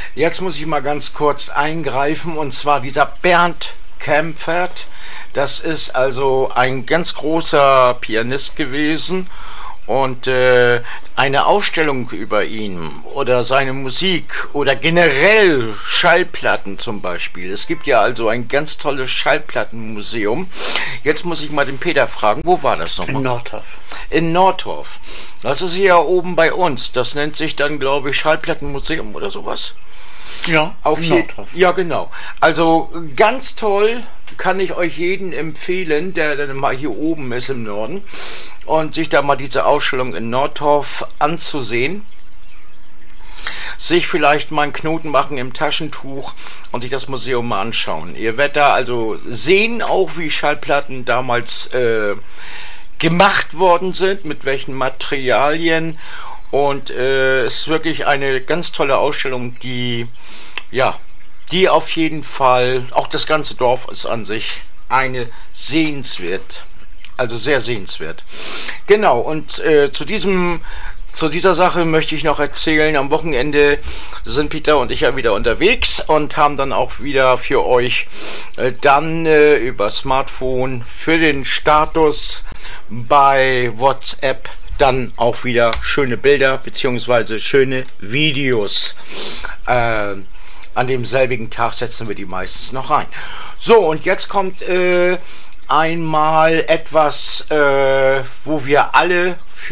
Jetzt muss ich mal ganz kurz eingreifen, und zwar dieser Bernd Kaempfert. Das ist also ein ganz großer Pianist gewesen, und eine Ausstellung über ihn oder seine Musik oder generell Schallplatten zum Beispiel. Es gibt ja also ein ganz tolles Schallplattenmuseum. Jetzt muss ich mal den Peter fragen, wo war das nochmal? In Nordhoff. In Nordhoff. Das ist hier oben bei uns. Das nennt sich dann, glaube ich, Schallplattenmuseum oder sowas. Ja, ja, genau. Also ganz toll, kann ich euch jeden empfehlen, der dann mal hier oben ist im Norden und sich da mal diese Ausstellung in Nordhoff anzusehen. Sich vielleicht mal einen Knoten machen im Taschentuch und sich das Museum mal anschauen. Ihr werdet da also sehen, auch wie Schallplatten damals gemacht worden sind, mit welchen Materialien. Und es ist wirklich eine ganz tolle Ausstellung, die auf jeden Fall, auch das ganze Dorf ist an sich eine sehenswert, also sehr sehenswert. Genau, und zu dieser Sache möchte ich noch erzählen. Am Wochenende sind Peter und ich ja wieder unterwegs und haben dann auch wieder für euch über Smartphone für den Status bei WhatsApp dann auch wieder schöne Bilder bzw. schöne Videos. An demselbigen Tag setzen wir die meistens noch rein. So, und jetzt kommt einmal etwas, wo wir alle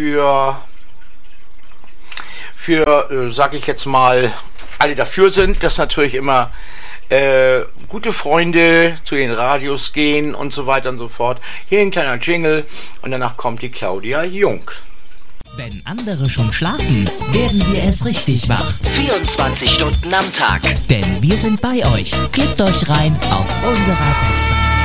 sag ich jetzt mal, alle dafür sind, dass natürlich immer gute Freunde zu den Radios gehen und so weiter und so fort. Hier ein kleiner Jingle und danach kommt die Claudia Jung. Wenn andere schon schlafen, werden wir erst richtig wach. 24 Stunden am Tag. Denn wir sind bei euch. Klickt euch rein auf unserer Website.